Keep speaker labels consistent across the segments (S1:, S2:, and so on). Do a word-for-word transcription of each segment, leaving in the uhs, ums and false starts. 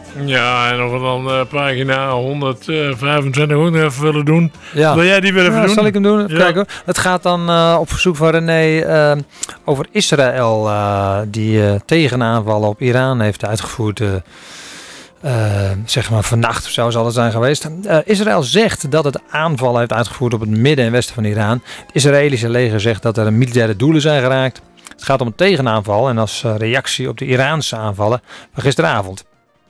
S1: Ja, en of we dan uh, pagina honderdvijfentwintig ook nog even willen doen.
S2: Ja.
S1: Wil jij die weer even
S2: ja,
S1: doen?
S2: Zal ik hem doen? Even
S1: ja.
S2: kijken. Het gaat dan uh, op verzoek van René uh, over Israël, uh, die uh, tegenaanvallen op Iran heeft uitgevoerd. Uh, Uh, zeg maar vannacht of zo zal het zijn geweest. Uh, Israël zegt dat het aanvallen heeft uitgevoerd op het midden en westen van Iran. Het Israëlische leger zegt dat er militaire doelen zijn geraakt. Het gaat om een tegenaanval en als uh, reactie op de Iraanse aanvallen van gisteravond.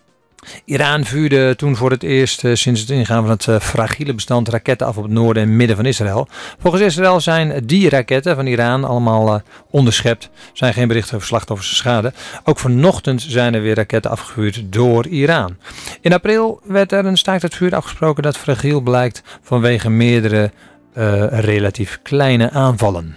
S2: Iran vuurde toen voor het eerst uh, sinds het ingaan van het uh, fragiele bestand raketten af op het noorden en midden van Israël. Volgens Israël zijn die raketten van Iran allemaal uh, onderschept. Er zijn geen berichten over slachtoffers en schade. Ook vanochtend zijn er weer raketten afgevuurd door Iran. In april werd er een staakt het vuur afgesproken dat fragiel blijkt vanwege meerdere uh, relatief kleine aanvallen.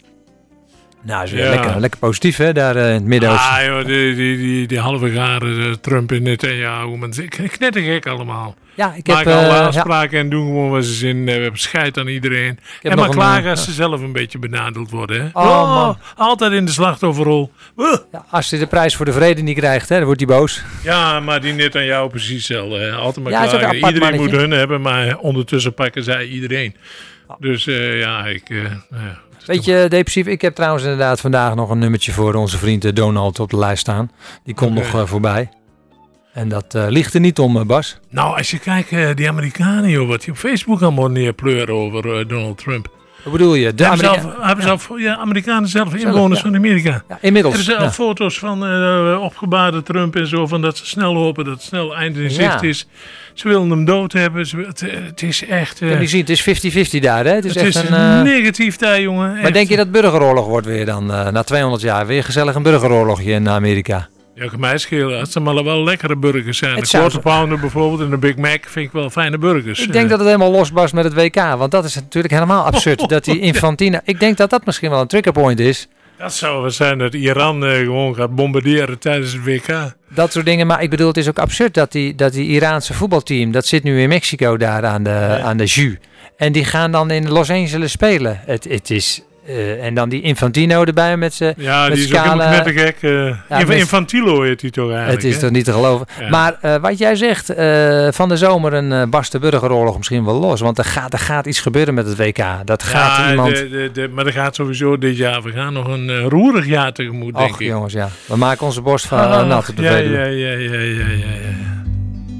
S2: Nou, is weer
S1: ja.
S2: lekker, lekker positief hè, daar uh, in het Midden-Oosten.
S1: Ah joh, die, die, die, die halve garen uh, Trump en Netanyahu, man, knettergek allemaal.
S2: Ja, ik
S1: Maken
S2: heb,
S1: alle
S2: uh,
S1: afspraken ja. en doen gewoon wat ze zin uh, we hebben scheid aan iedereen. En maar klagen als ze zelf een beetje benadeeld worden. Hè?
S2: Oh,
S1: oh, altijd in de slachtofferrol. Uh.
S2: Ja, als hij de prijs voor de vrede niet krijgt, hè, dan wordt hij boos.
S1: Ja, maar die Netanyahu precies hetzelfde. Altijd maar
S2: ja,
S1: klagen. Iedereen
S2: mannetje.
S1: moet hun hebben, maar ondertussen pakken zij iedereen. Dus uh, ja, ik... Uh, ja.
S2: Weet je, depressief, ik heb trouwens inderdaad vandaag nog een nummertje voor onze vriend Donald op de lijst staan. Die komt okay. nog uh, voorbij. En dat uh, ligt er niet om, uh, Bas.
S1: Nou, als je kijkt, uh, die Amerikanen, joh, wat die op Facebook allemaal neerpleuren over uh, Donald Trump.
S2: Wat bedoel je? De
S1: hebben
S2: Amerika-
S1: zelf, hebben
S2: ja.
S1: zelf, ja, Amerikanen zelf, zelf inwoners ja. van Amerika.
S2: Ja, inmiddels.
S1: Er zijn
S2: ja.
S1: foto's van uh, opgebaarde Trump en zo, van dat ze snel hopen dat het snel eind in zicht ja. is. Ze willen hem dood hebben. Ze, het, het is echt... Uh,
S2: en je ziet, het is vijftig vijftig daar, hè? Het is,
S1: het
S2: echt
S1: is
S2: een, uh,
S1: negatief daar, jongen.
S2: Maar
S1: echt.
S2: denk je dat burgeroorlog wordt weer dan, uh, na tweehonderd jaar, weer gezellig een burgeroorlogje in Amerika?
S1: Ja, kan mij schelen. Het zijn maar wel lekkere burgers zijn.
S2: Het
S1: de Quarter Pounder bijvoorbeeld en de Big Mac vind ik wel fijne burgers.
S2: Ik denk dat het helemaal losbarst met het W K. Want dat is natuurlijk helemaal absurd. Oh, dat die Infantino... Ik denk dat dat misschien wel een triggerpoint is.
S1: Dat zou wel zijn dat Iran uh, gewoon gaat bombarderen tijdens het W K.
S2: Dat soort dingen. Maar ik bedoel, het is ook absurd dat die, dat die Iraanse voetbalteam... Dat zit nu in Mexico daar aan de, ja. aan de Jus. En die gaan dan in Los Angeles spelen. Het, het is... Uh, en dan die Infantino erbij met zijn
S1: Ja,
S2: met
S1: die is
S2: scala.
S1: ook helemaal knettergek. Uh, ja, Inf- Infantilo heet hij toch eigenlijk.
S2: Het is
S1: hè?
S2: toch niet te geloven. Ja. Maar uh, wat jij zegt, uh, van de zomer een uh, barste burgeroorlog misschien wel los. Want er gaat, er gaat iets gebeuren met het W K. Dat gaat
S1: ja,
S2: iemand...
S1: De, de, de, maar er gaat sowieso dit jaar. We gaan nog een uh, roerig jaar tegemoet, denk
S2: Och,
S1: ik.
S2: jongens, ja. We maken onze borst van uh,
S1: ah,
S2: nat op de
S1: ja,
S2: Veluwe.
S1: ja, ja, ja, ja, ja, ja.